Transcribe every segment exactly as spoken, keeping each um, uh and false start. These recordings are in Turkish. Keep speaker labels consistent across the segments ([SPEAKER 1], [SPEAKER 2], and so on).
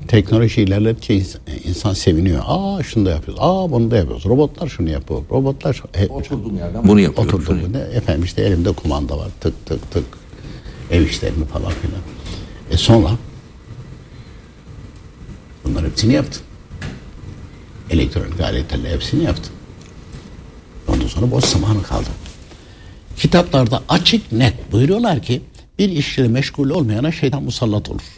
[SPEAKER 1] Teknoloji ilerledikçe insan seviniyor. Aa şunu da yapıyoruz. Aa bunu da yapıyoruz. Robotlar şunu yapıyor. Robotlar he,
[SPEAKER 2] oturduğum yerden bunu yapıyorum.
[SPEAKER 1] Oturduğum ne? Efendim işte elimde kumanda var. Tık tık tık. Ev işlerimi falan filan. E sonra bunların hepsini yaptım. Elektronik aletlerle hepsini yaptım. Ondan sonra boş zamanı kaldı. Kitaplarda açık net buyuruyorlar ki bir işle meşgul olmayana şeytan musallat olur.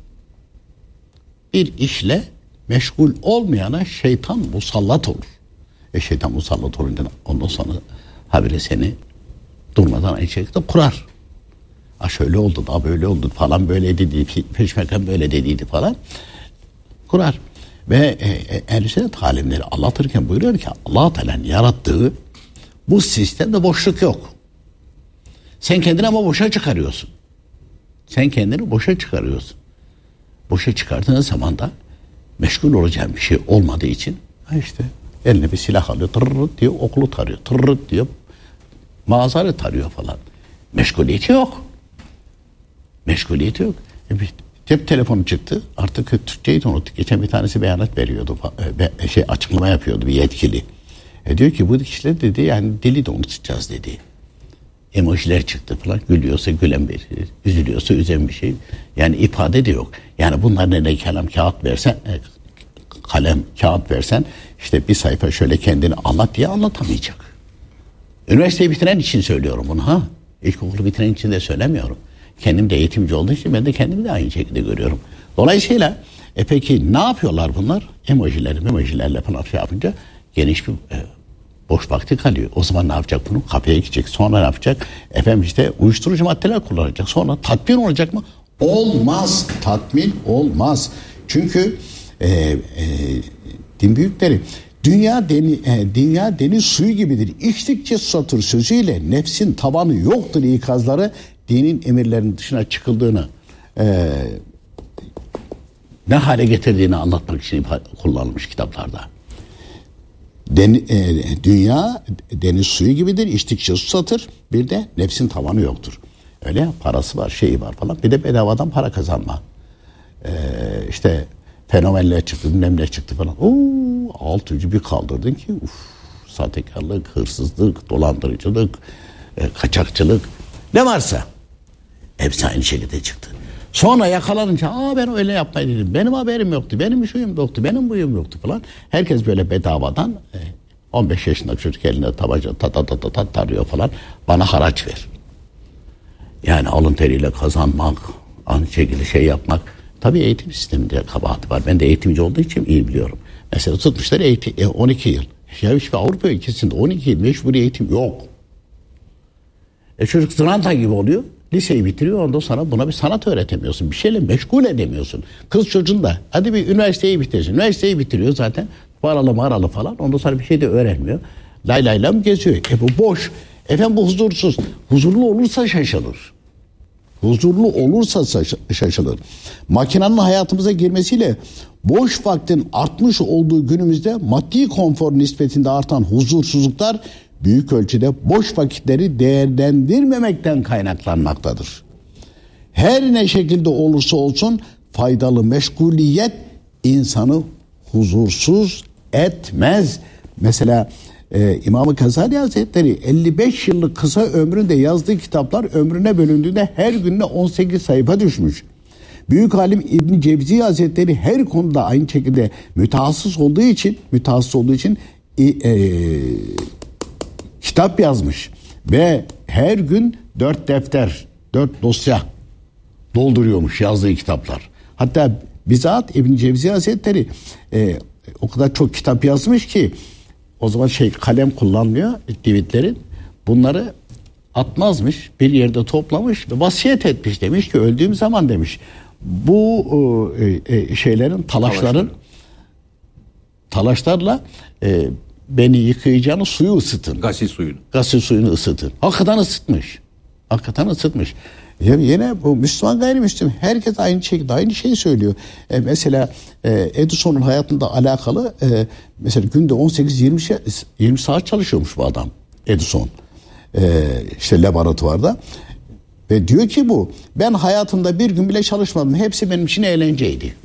[SPEAKER 1] Bir işle meşgul olmayana şeytan musallat olur. E şeytan musallat olunca ondan sonra habire seni durmadan aynı şekilde kurar. Ha şöyle oldu da böyle oldu falan böyle dedi, peşmekan böyle dediydi falan. Kurar. Ve e, Ehl-i Sünnet alimleri anlatırken buyuruyor ki Allah-u Teala'nın yarattığı bu sistemde boşluk yok. Sen kendini ama boşa çıkarıyorsun. Sen kendini boşa çıkarıyorsun. Boşa çıkardığın zaman da meşgul olacağın bir şey olmadığı için ha işte eline bir silah alıyor, tırırıt diyor, okulu tarıyor, tırırıt diyor, mağazayı tarıyor falan. Meşguliyeti yok. Meşguliyeti yok. E bir cep telefonu çıktı. Artık Türkçeyi de unuttuk. Geçen bir tanesi beyanat veriyordu. E, şey açıklama yapıyordu bir yetkili. E diyor ki bu kişiler dedi yani dili de unutacağız dedi. Emojiler çıktı falan. Gülüyorsa gülen bir şey, üzülüyorsa üzen bir şey. Yani ifade de yok. Yani bunlar ne kalem kağıt versen, kalem kağıt versen işte bir sayfa şöyle kendini anlat diye anlatamayacak. Üniversiteyi bitiren için söylüyorum bunu ha. İlkokulu bitiren için de söylemiyorum. Kendim de eğitimci olduğu için ben de kendimi de aynı şekilde görüyorum. Dolayısıyla e peki ne yapıyorlar bunlar? Emojileri, emojilerle falan şey yapınca geniş bir e, boş vakti kalıyor. O zaman ne yapacak bunu? Kafeye gidecek. Sonra ne yapacak? Efendim işte uyuşturucu maddeler kullanacak. Sonra tatmin olacak mı? Olmaz. Tatmin olmaz. Çünkü e, e, din büyükleri dünya deni, e, dünya deniz suyu gibidir. İçtikçe susatır sözüyle nefsin tabanı yoktur ikazları dinin emirlerinin dışına çıkıldığını e, ne hale getirdiğini anlatmak için kullanılmış kitaplarda. Den, e, dünya deniz suyu gibidir. İçtikçe susatır. Bir de nefsin tavanı yoktur. Öyle ya, parası var, şeyi var falan. Bir de bedavadan para kazanma. E, işte fenomenler çıktı, bilmem ne çıktı falan. Oo, alt ucu bir kaldırdın ki uf, sahtekarlık, hırsızlık, dolandırıcılık, e, kaçakçılık ne varsa hepsi aynı şekilde çıktı. Sonra yakalanınca aa ben öyle yapmayı dedim. Benim haberim yoktu. Benim şuyum yoktu. Benim buyum yoktu falan. Herkes böyle bedavadan on beş yaşındaki çocuk elinde tabanca ta ta ta ta ta tarıyor falan. Bana haraç ver. Yani alın teriyle kazanmak, aynı şekilde şey yapmak. Tabii eğitim sisteminde kabahati var. Ben de eğitimci olduğu için iyi biliyorum. Mesela tutmuşlar eğitim, on iki yıl. Ya hiçbir Avrupa ülkesinde on iki yıl mecburi eğitim yok. E çocuk zıranta gibi oluyor. Liseyi bitiriyor, ondan sonra buna bir sanat öğretemiyorsun. Bir şeyle meşgul edemiyorsun. Kız çocuğun da hadi bir üniversiteyi bitirsin. Üniversiteyi bitiriyor zaten. Paralı maralı falan. Ondan sonra bir şey de öğrenmiyor. Lay lay lam geziyor. E bu boş. Efendim bu huzursuz. Huzurlu olursa şaşılır. Huzurlu olursa şaşılır. Makinenin hayatımıza girmesiyle boş vaktin artmış olduğu günümüzde maddi konfor nispetinde artan huzursuzluklar büyük ölçüde boş vakitleri değerlendirmemekten kaynaklanmaktadır. Her ne şekilde olursa olsun faydalı meşguliyet insanı huzursuz etmez. Mesela e, İmam-ı Gazali Hazretleri elli beş yıllık kısa ömründe yazdığı kitaplar ömrüne bölündüğünde her günde on sekiz sayfa düşmüş. Büyük alim İbn Cevzi Hazretleri her konuda aynı şekilde mütehassıs olduğu için mütehassıs olduğu için e, e, kitap yazmış ve her gün dört defter, dört dosya dolduruyormuş yazdığı kitaplar. Hatta bizzat İbn Cevzi Hazretleri e, o kadar çok kitap yazmış ki o zaman şey kalem kullanmıyor divitlerin. Bunları atmazmış, bir yerde toplamış ve vasiyet etmiş, demiş ki öldüğüm zaman demiş bu e, e, şeylerin talaşların talaşlarla e, beni yıkayacağını suyu ısıtın.
[SPEAKER 2] Gasil suyunu.
[SPEAKER 1] Gasil suyunu ısıtın. Hakikaten ısıtmış. Hakikaten ısıtmış. Yani yine bu Müslüman gayrimüslim herkes aynı şekilde aynı şeyi söylüyor. E, mesela e, Edison'un hayatında alakalı e, mesela günde on sekiz yirmi saat çalışıyormuş bu adam Edison. E, işte laboratuvarda. Ve diyor ki bu ben hayatımda bir gün bile çalışmadım. Hepsi benim için eğlenceydi.